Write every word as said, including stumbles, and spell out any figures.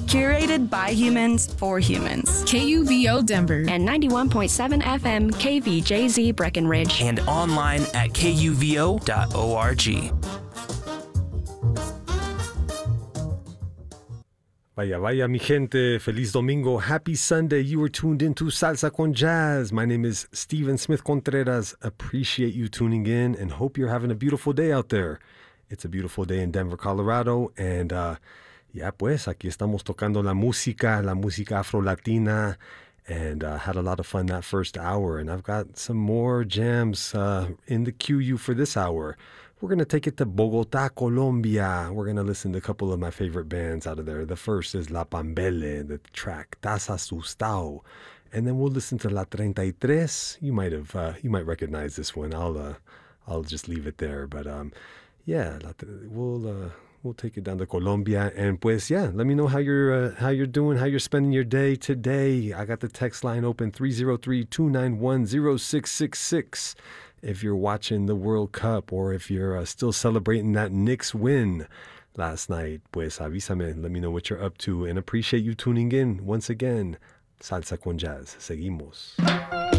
Curated by humans for humans. K U V O Denver. And ninety-one point seven F M K V J Z Breckenridge. And online at K U V O dot org. Vaya, vaya, mi gente. Feliz Domingo. Happy Sunday. You are tuned into Salsa con Jazz. My name is Steven Smith Contreras. Appreciate you tuning in and hope you're having a beautiful day out there. It's a beautiful day in Denver, Colorado. And uh, yeah, pues, aquí estamos tocando la música, la música afro-latina. And uh, had a lot of fun that first hour. And I've got some more jams uh, in the Q U for this hour. We're going to take it to Bogotá, Colombia. We're going to listen to a couple of my favorite bands out of there. The first is La Pambele, the track Tas Asustao. And then we'll listen to La treinta y tres. You might have, uh, you might recognize this one. I'll, uh, I'll just leave it there. But um, yeah, we'll, uh, we'll take it down to Colombia. And pues, yeah, let me know how you're, uh, how you're doing, how you're spending your day today. I got the text line open, three oh three, two nine one, oh six six six. If you're watching the World Cup or if you're uh, still celebrating that Knicks win last night, pues avísame, let me know what you're up to, and appreciate you tuning in once again. Salsa con Jazz. Seguimos.